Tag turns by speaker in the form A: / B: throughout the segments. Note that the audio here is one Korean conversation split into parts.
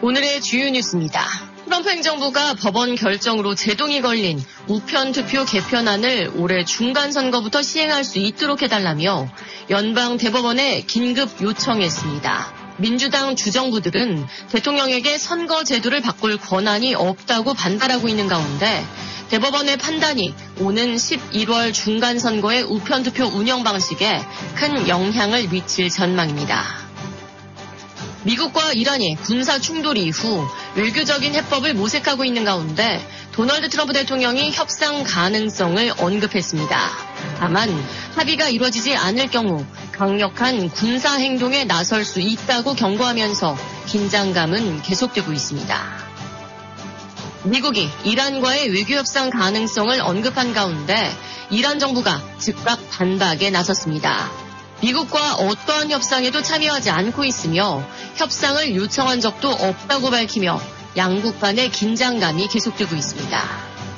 A: 오늘의 주요 뉴스입니다. 트럼프 행정부가 법원 결정으로 제동이 걸린 우편투표 개편안을 올해 중간선거부터 시행할 수 있도록 해달라며 연방대법원에 긴급 요청했습니다. 민주당 주정부들은 대통령에게 선거 제도를 바꿀 권한이 없다고 반발하고 있는 가운데 대법원의 판단이 오는 11월 중간선거의 우편투표 운영 방식에 큰 영향을 미칠 전망입니다. 미국과 이란이 군사 충돌 이후 외교적인 해법을 모색하고 있는 가운데 도널드 트럼프 대통령이 협상 가능성을 언급했습니다. 다만 합의가 이루어지지 않을 경우 강력한 군사 행동에 나설 수 있다고 경고하면서 긴장감은 계속되고 있습니다. 미국이 이란과의 외교 협상 가능성을 언급한 가운데 이란 정부가 즉각 반박에 나섰습니다. 미국과 어떠한 협상에도 참여하지 않고 있으며 협상을 요청한 적도 없다고 밝히며 양국 간의 긴장감이 계속되고 있습니다.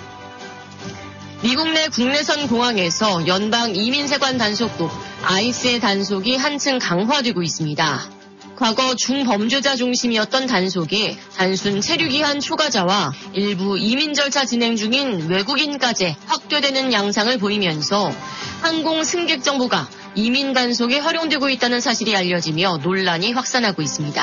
A: 미국 내 국내선 공항에서 연방 이민세관 단속국 ICE의 단속이 한층 강화되고 있습니다. 과거 중범죄자 중심이었던 단속이 단순 체류기한 초과자와 일부 이민 절차 진행 중인 외국인까지 확대되는 양상을 보이면서 항공 승객 정보가 이민 단속에 활용되고 있다는 사실이 알려지며 논란이 확산하고 있습니다.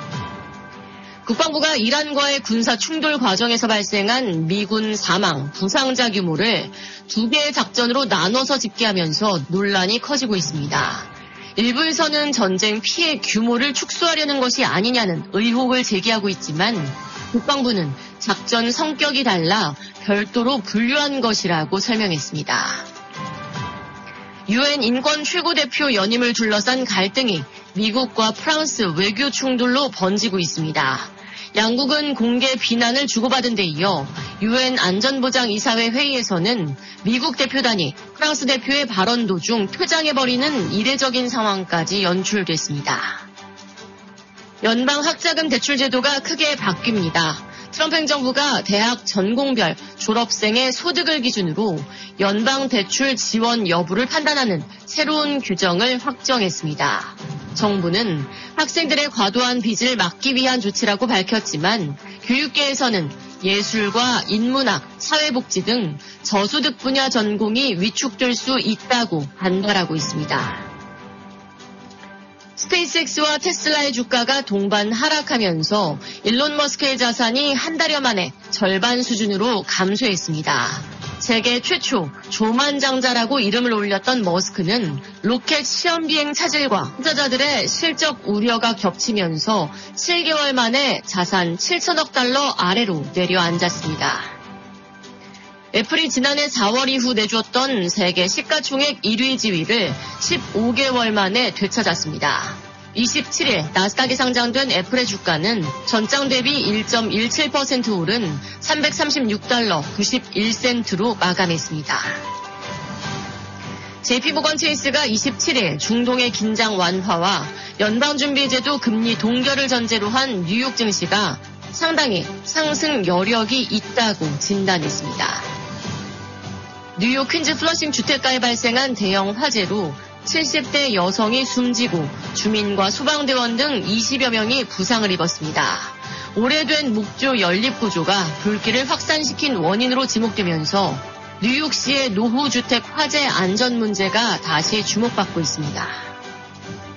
A: 국방부가 이란과의 군사 충돌 과정에서 발생한 미군 사망, 부상자 규모를 2개의 작전으로 나눠서 집계하면서 논란이 커지고 있습니다. 일부에서는 전쟁 피해 규모를 축소하려는 것이 아니냐는 의혹을 제기하고 있지만 국방부는 작전 성격이 달라 별도로 분류한 것이라고 설명했습니다. UN 인권 최고대표 연임을 둘러싼 갈등이 미국과 프랑스 외교 충돌로 번지고 있습니다. 양국은 공개 비난을 주고받은 데 이어 UN 안전보장이사회 회의에서는 미국 대표단이 프랑스 대표의 발언 도중 퇴장해버리는 이례적인 상황까지 연출됐습니다. 연방 학자금 대출 제도가 크게 바뀝니다. 트럼프 행정부가 대학 전공별 졸업생의 소득을 기준으로 연방 대출 지원 여부를 판단하는 새로운 규정을 확정했습니다. 정부는 학생들의 과도한 빚을 막기 위한 조치라고 밝혔지만 교육계에서는 예술과 인문학, 사회복지 등 저소득 분야 전공이 위축될 수 있다고 반발하고 있습니다. 스페이스X와 테슬라의 주가가 동반 하락하면서 일론 머스크의 자산이 한 달여 만에 절반 수준으로 감소했습니다. 세계 최초 조만장자라고 이름을 올렸던 머스크는 로켓 시험비행 차질과 투자자들의 실적 우려가 겹치면서 7개월 만에 자산 7천억 달러 아래로 내려앉았습니다. 애플이 지난해 4월 이후 내줬던 세계 시가총액 1위 지위를 15개월 만에 되찾았습니다. 27일 나스닥에 상장된 애플의 주가는 전장 대비 1.17% 오른 336달러 91센트로 마감했습니다. JP모건 체이스가 27일 중동의 긴장 완화와 연방준비제도 금리 동결을 전제로 한 뉴욕 증시가 상당히 상승 여력이 있다고 진단했습니다. 뉴욕 퀸즈 플러싱 주택가에 발생한 대형 화재로 70대 여성이 숨지고 주민과 소방대원 등 20여 명이 부상을 입었습니다. 오래된 목조 연립구조가 불길을 확산시킨 원인으로 지목되면서 뉴욕시의 노후주택 화재 안전 문제가 다시 주목받고 있습니다.